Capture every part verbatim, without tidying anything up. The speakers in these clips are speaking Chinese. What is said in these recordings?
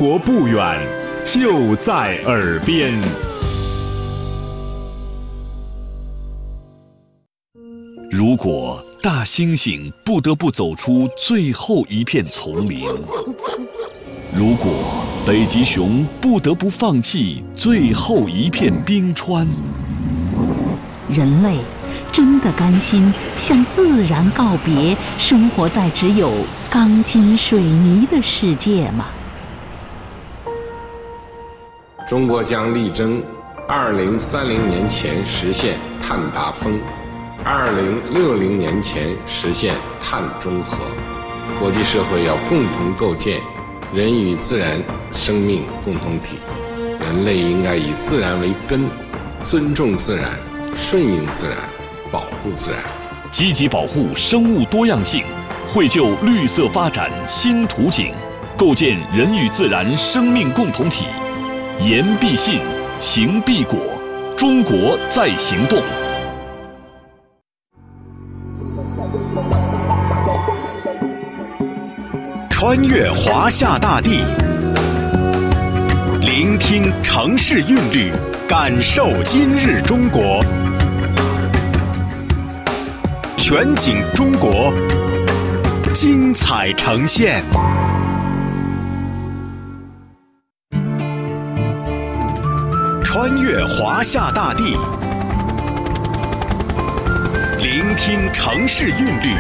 国不远，就在耳边。如果大猩猩不得不走出最后一片丛林，如果北极熊不得不放弃最后一片冰川， 人类真的甘心向自然告别，生活在只有钢筋水泥的世界吗？ 中国将力争二零三零年前实现碳达峰，二零六零年前实现碳中和。国际社会要共同构建人与自然生命共同体，人类应该以自然为根，尊重自然，顺应自然，保护自然， 积极保护生物多样性，绘就绿色发展新图景，构建人与自然生命共同体。言必信，行必果，中国在行动。穿越华夏大地，聆听城市韵律，感受今日中国。全景中国，精彩呈现。穿越华夏大地，聆听城市韵律，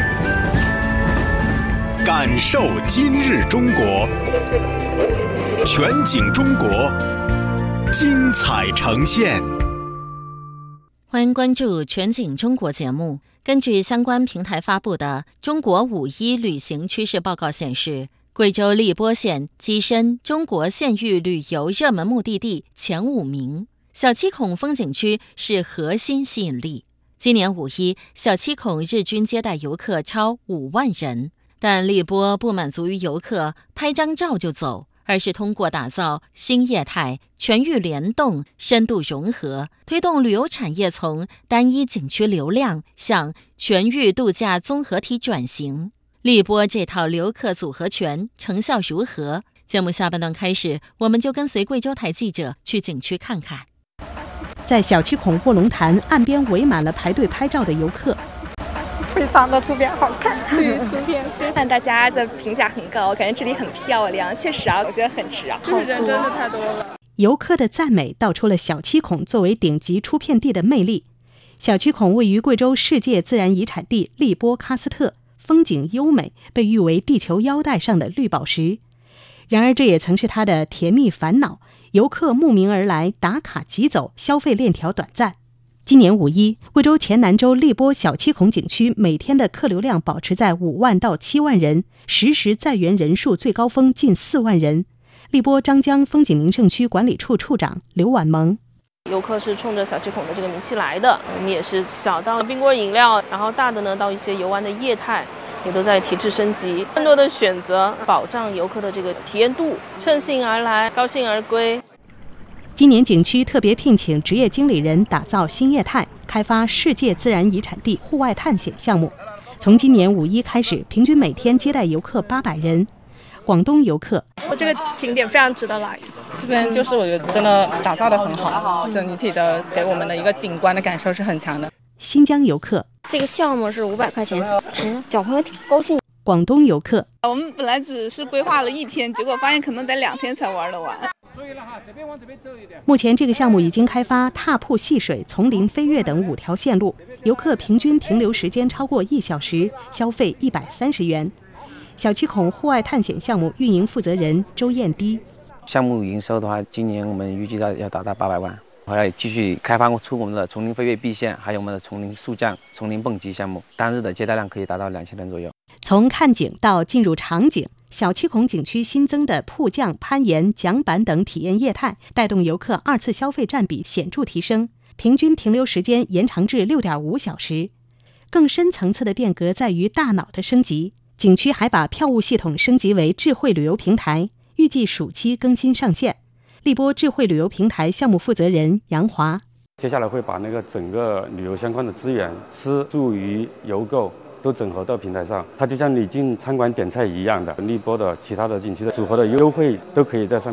感受今日中国。全景中国，精彩呈现。 欢迎关注全景中国节目。根据相关平台发布的《中国五一旅行趋势报告》显示，贵州荔波县跻身中国县域旅游热门目的地前五名，小七孔风景区是核心吸引力。今年五一，小七孔日均接待游客超五万人，但荔波不满足于游客拍张照就走，而是通过打造新业态、全域联动、深度融合，推动旅游产业从单一景区流量向全域度假综合体转型。荔波这套游客组合拳成效如何？节目下半段开始，我们就跟随贵州台记者去景区看看。在小七孔卧龙潭岸边围满了排队拍照的游客， 非常的图片好看， 对，图片看大家的评价很高，感觉这里很漂亮，确实啊，我觉得很值啊， 就是人真的太多了。 游客的赞美道出了小七孔作为顶级出片地的魅力。小七孔位于贵州世界自然遗产地荔波喀斯特，风景优美，被誉为地球腰带上的绿宝石。然而这也曾是它的甜蜜烦恼，游客慕名而来，打卡即走，消费链条短暂。今年五一，贵州黔南州荔波小七孔景区每天的客流量保持在五万到七万人，实时在园人数最高峰近四万人。荔波张江风景名胜区管理处处长刘婉萌： 游客是冲着小七孔的这个名气来的，我们也是小到冰棍饮料，然后大的呢到一些游玩的业态，也都在提质升级，更多的选择保障游客的这个体验度，乘兴而来，高兴而归。今年景区特别聘请职业经理人打造新业态，开发世界自然遗产地户外探险项目。从今年五一开始，平均每天接待游客八百人。广东游客： 我这个景点非常值得来， 这边就是我觉得真的打造得很好，整体的给我们的一个景观的感受是很强的。 新疆游客： 这个项目是五百块钱，值，小朋友挺高兴。 广东游客： 我们本来只是规划了一天，结果发现可能得两天才玩得完。 目前这个项目已经开发踏瀑戏水、丛林飞跃等五条线路，游客平均停留时间超过一小时，消费一百三十元。小七孔户外探险项目运营负责人周燕迪： 项目营收的话，今年我们预计到要达到八百万，还要继续开发出我们的丛林飞跃 B 线，还有我们的丛林速降、丛林蹦极项目，单日的接待量可以达到两千人左右。 从看景到进入场景，小七孔景区新增的瀑降、攀岩、桨板等体验业态，带动游客二次消费占比显著提升，平均停留时间延长至 六点五小时。更深层次的变革在于大脑的升级，景区还把票务系统升级为智慧旅游平台，预计暑期更新上线。荔波智慧旅游平台项目负责人杨华： 接下来会把那个整个旅游相关的资源、吃住娱游购都整合到平台上，它就像你进餐馆点菜一样的，荔波的其他的景区的组合的优惠都可以在上面